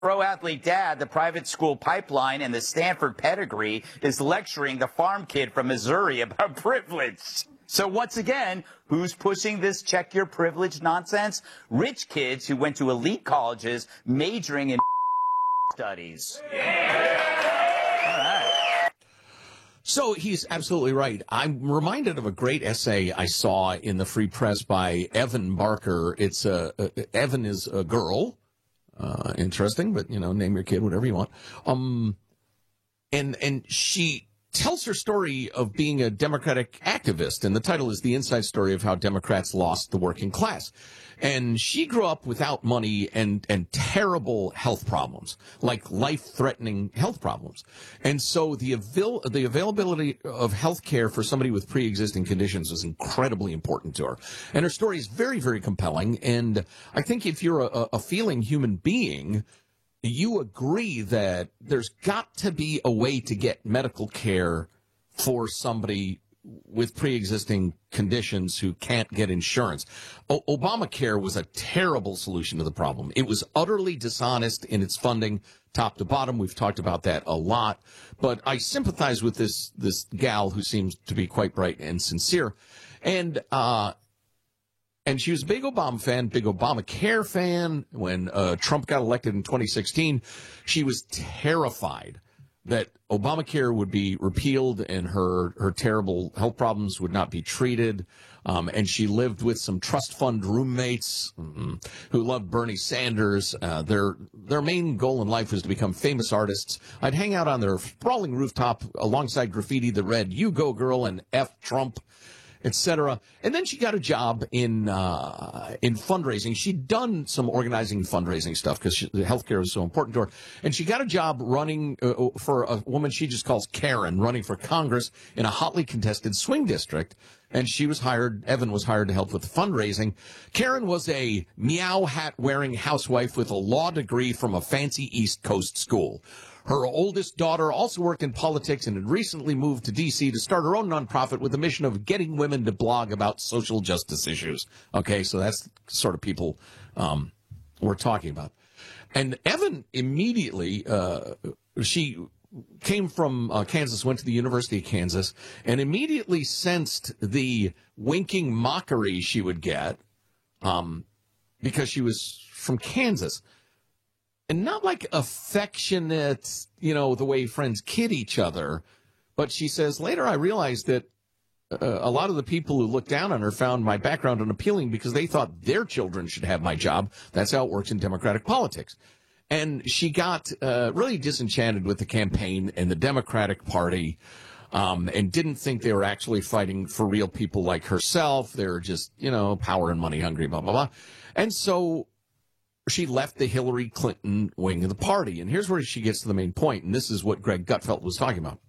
Pro athlete dad, the private school pipeline, and the Stanford pedigree is lecturing the farm kid from Missouri about privilege. So once again, who's pushing this check your privilege nonsense? Rich kids who went to elite colleges majoring in studies. So he's absolutely right. I'm reminded of a great essay I saw in the Free Press by Evan Barker. It's Evan is a girl. Interesting, but, name your kid whatever you want. And she tells her story of being a Democratic activist, and the title is The Inside Story of How Democrats Lost the Working Class. And she grew up without money and terrible health problems, like life-threatening health problems. And so the availability of health care for somebody with pre-existing conditions was incredibly important to her. And her story is very, very compelling. And I think if you're a feeling human being, you agree that there's got to be a way to get medical care for somebody with pre-existing conditions who can't get insurance. Obamacare was a terrible solution to the problem. It was utterly dishonest in its funding, top to bottom. We've talked about that a lot. But I sympathize with this gal who seems to be quite bright and sincere. And she was a big Obama fan, big Obamacare fan. When Trump got elected in 2016, she was terrified that Obamacare would be repealed and her terrible health problems would not be treated. And she lived with some trust fund roommates who loved Bernie Sanders. Their main goal in life was to become famous artists. I'd hang out on their sprawling rooftop alongside graffiti that read, "You go, girl," and "F Trump," etc. And then she got a job in fundraising. She'd done some organizing and fundraising stuff because healthcare was so important to her. And she got a job running for a woman she just calls Karen, running for Congress in a hotly contested swing district. And Evan was hired to help with the fundraising. Karen was a meow hat wearing housewife with a law degree from a fancy East Coast school. Her oldest daughter also worked in politics and had recently moved to D.C. to start her own nonprofit with the mission of getting women to blog about social justice issues. Okay, so that's the sort of people we're talking about. And Evan immediately, she came from Kansas, went to the University of Kansas, and immediately sensed the winking mockery she would get because she was from Kansas. And not like affectionate, the way friends kid each other. But she says, later I realized that a lot of the people who looked down on her found my background unappealing because they thought their children should have my job. That's how it works in Democratic politics. And she got really disenchanted with the campaign and the Democratic Party and didn't think they were actually fighting for real people like herself. They were just, power and money hungry, blah, blah, blah. And so she left the Hillary Clinton wing of the party. And here's where she gets to the main point, and this is what Greg Gutfeld was talking about.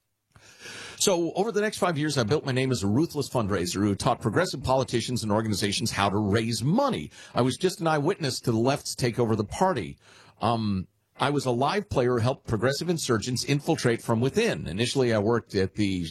So over the next 5 years, I built my name as a ruthless fundraiser who taught progressive politicians and organizations how to raise money. I was just an eyewitness to the left's take over the party. I was a live player who helped progressive insurgents infiltrate from within. Initially, I worked at the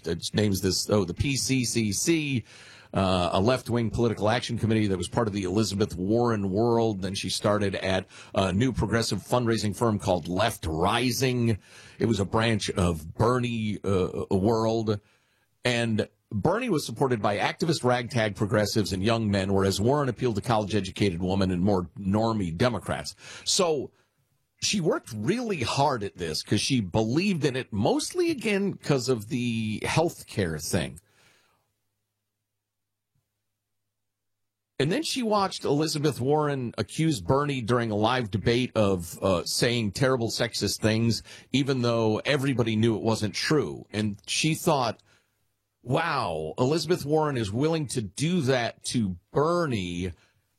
PCCC, a left-wing political action committee that was part of the Elizabeth Warren world. Then she started at a new progressive fundraising firm called Left Rising. It was a branch of Bernie world. And Bernie was supported by activist ragtag progressives and young men, whereas Warren appealed to college-educated women and more normie Democrats. So she worked really hard at this because she believed in it, mostly, again, because of the health care thing. And then she watched Elizabeth Warren accuse Bernie during a live debate of saying terrible sexist things, even though everybody knew it wasn't true. And she thought, wow, Elizabeth Warren is willing to do that to Bernie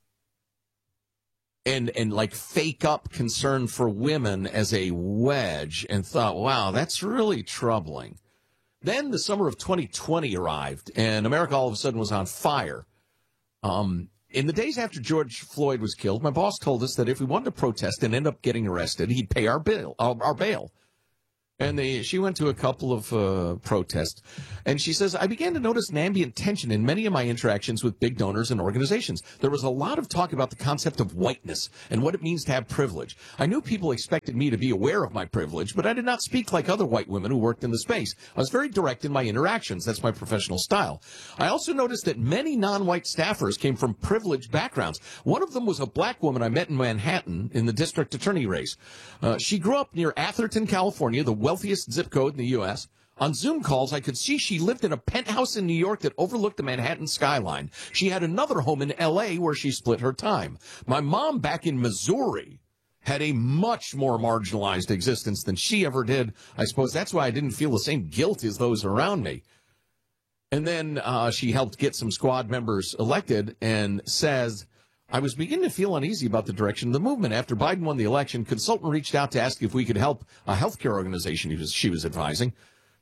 and like fake up concern for women as a wedge, and thought, wow, that's really troubling. Then the summer of 2020 arrived, and America all of a sudden was on fire. In the days after George Floyd was killed, my boss told us that if we wanted to protest and end up getting arrested, he'd pay our bail. And she went to a couple of protests, and she says, I began to notice an ambient tension in many of my interactions with big donors and organizations. There was a lot of talk about the concept of whiteness and what it means to have privilege. I knew people expected me to be aware of my privilege, but I did not speak like other white women who worked in the space. I was very direct in my interactions. That's my professional style. I also noticed that many non-white staffers came from privileged backgrounds. One of them was a black woman I met in Manhattan in the district attorney race. She grew up near Atherton, California, the wealthiest zip code in the U.S. On Zoom calls, I could see she lived in a penthouse in New York that overlooked the Manhattan skyline. She had another home in L.A. where she split her time. My mom back in Missouri had a much more marginalized existence than she ever did. I suppose that's why I didn't feel the same guilt as those around me. And then she helped get some squad members elected and says, I was beginning to feel uneasy about the direction of the movement. After Biden won the election, consultant reached out to ask if we could help a healthcare organization she was advising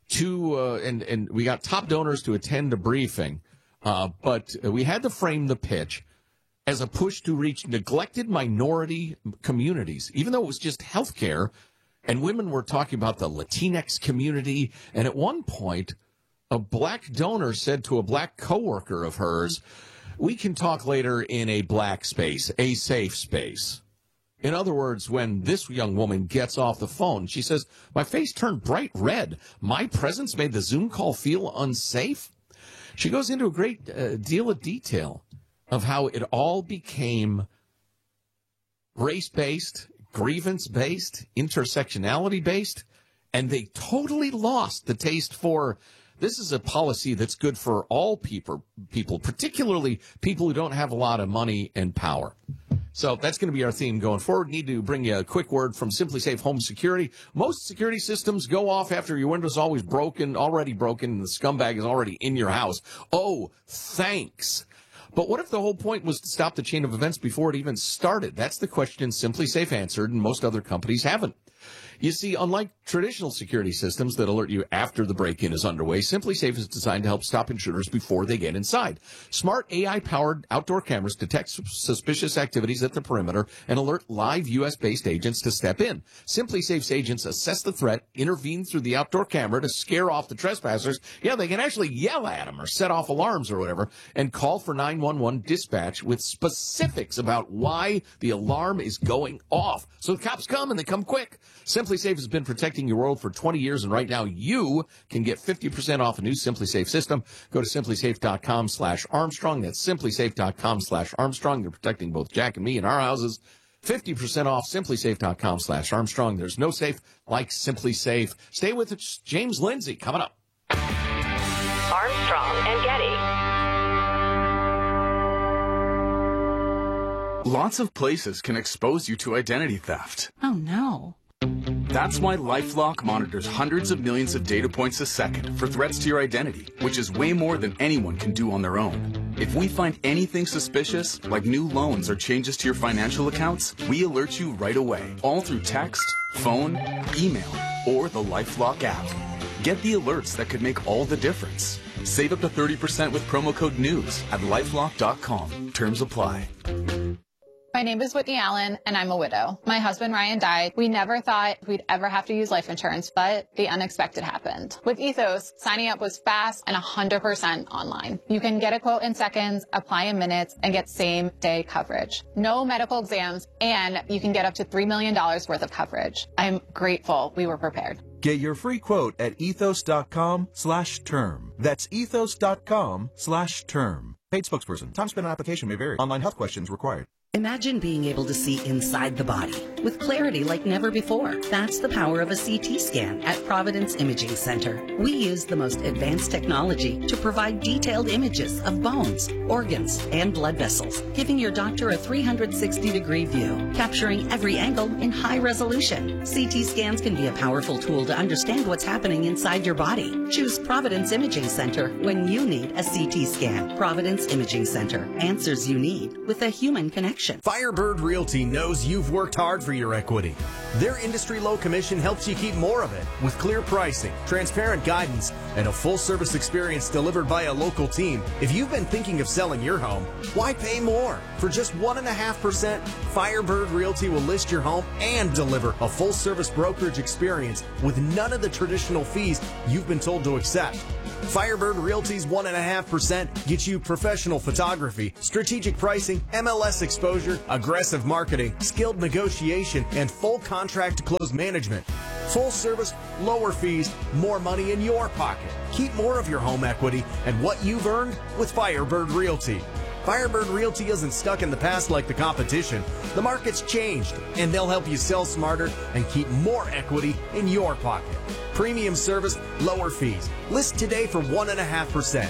and we got top donors to attend a briefing. But we had to frame the pitch as a push to reach neglected minority communities, even though it was just healthcare. And women were talking about the Latinx community. And at one point, a black donor said to a black coworker of hers, we can talk later in a black space, a safe space. In other words, when this young woman gets off the phone, she says, my face turned bright red. My presence made the Zoom call feel unsafe. She goes into a great deal of detail of how it all became race-based, grievance-based, intersectionality-based, and they totally lost the taste for this is a policy that's good for all people, particularly people who don't have a lot of money and power. So that's going to be our theme going forward. Need to bring you a quick word from SimpliSafe Home Security. Most security systems go off after your window's already broken, and the scumbag is already in your house. Oh, thanks. But what if the whole point was to stop the chain of events before it even started? That's the question SimpliSafe answered, and most other companies haven't. You see, unlike traditional security systems that alert you after the break-in is underway, SimpliSafe is designed to help stop intruders before they get inside. Smart AI-powered outdoor cameras detect suspicious activities at the perimeter and alert live U.S.-based agents to step in. SimpliSafe's agents assess the threat, intervene through the outdoor camera to scare off the trespassers. Yeah, they can actually yell at them or set off alarms or whatever, and call for 911 dispatch with specifics about why the alarm is going off. So the cops come and they come quick. SimpliSafe has been protecting your world for 20 years, and right now you can get 50% off a new SimpliSafe system. Go to SimpliSafe.com/Armstrong. That's SimpliSafe.com/Armstrong. They're protecting both Jack and me in our houses. 50% off SimpliSafe.com/Armstrong. There's no safe like SimpliSafe. Stay with us. James Lindsay coming up. Armstrong and Getty. Lots of places can expose you to identity theft. Oh, no. That's why LifeLock monitors hundreds of millions of data points a second for threats to your identity, which is way more than anyone can do on their own. If we find anything suspicious, like new loans or changes to your financial accounts, we alert you right away, all through text, phone, email, or the LifeLock app. Get the alerts that could make all the difference. Save up to 30% with promo code NEWS at LifeLock.com. Terms apply. My name is Whitney Allen, and I'm a widow. My husband, Ryan, died. We never thought we'd ever have to use life insurance, but the unexpected happened. With Ethos, signing up was fast and 100% online. You can get a quote in seconds, apply in minutes, and get same-day coverage. No medical exams, and you can get up to $3 million worth of coverage. I'm grateful we were prepared. Get your free quote at ethos.com/term. That's ethos.com/term. Paid spokesperson. Time spent on application may vary. Online health questions required. Imagine being able to see inside the body with clarity like never before. That's the power of a CT scan at Providence Imaging Center. We use the most advanced technology to provide detailed images of bones, organs, and blood vessels, giving your doctor a 360-degree view, capturing every angle in high resolution. CT scans can be a powerful tool to understand what's happening inside your body. Choose Providence Imaging Center when you need a CT scan. Providence Imaging Center. Answers you need with a human connection. protection. Firebird Realty knows you've worked hard for your equity. Their industry low commission helps you keep more of it with clear pricing, transparent guidance, and a full service experience delivered by a local team. If you've been thinking of selling your home, why pay more? For just 1.5%, Firebird Realty will list your home and deliver a full service brokerage experience with none of the traditional fees you've been told to accept. Firebird Realty's 1.5% gets you professional photography, strategic pricing, MLS exposure, aggressive marketing, skilled negotiation, and full contract to close management. Full service, lower fees, more money in your pocket. Keep more of your home equity and what you've earned with Firebird Realty. Firebird Realty isn't stuck in the past like the competition. The market's changed, and they'll help you sell smarter and keep more equity in your pocket. Premium service, lower fees. List today for 1.5%.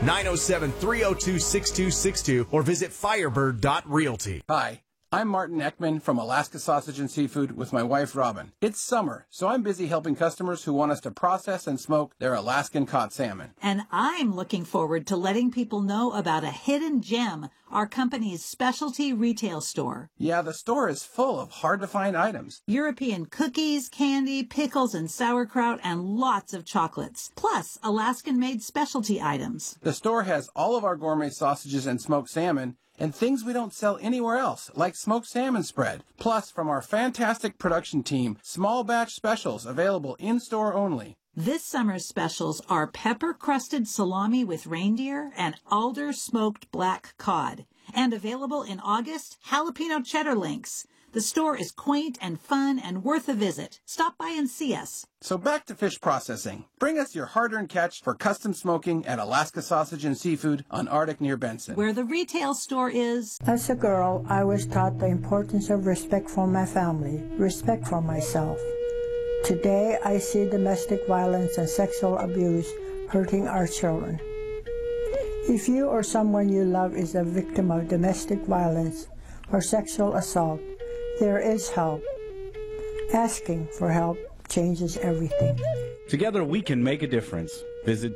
907-302-6262 or visit firebird.realty. Hi, I'm Martin Eckman from Alaska Sausage and Seafood with my wife Robin. It's summer, so I'm busy helping customers who want us to process and smoke their Alaskan caught salmon. And I'm looking forward to letting people know about a hidden gem, our company's specialty retail store. Yeah, the store is full of hard-to-find items. European cookies, candy, pickles, and sauerkraut, and lots of chocolates. Plus, Alaskan-made specialty items. The store has all of our gourmet sausages and smoked salmon, and things we don't sell anywhere else, like smoked salmon spread. Plus, from our fantastic production team, small batch specials available in-store only. This summer's specials are pepper-crusted salami with reindeer and alder smoked black cod. And available in August, jalapeno cheddar links. The store is quaint and fun and worth a visit. Stop by and see us. So back to fish processing. Bring us your hard-earned catch for custom smoking at Alaska Sausage and Seafood on Arctic near Benson. Where the retail store is. As a girl, I was taught the importance of respect for my family, respect for myself. Today, I see domestic violence and sexual abuse hurting our children. If you or someone you love is a victim of domestic violence or sexual assault, there is help. Asking for help changes everything. Together we can make a difference. Visit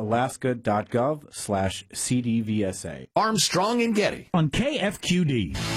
dps.alaska.gov/CDVSA. Armstrong and Getty on KFQD.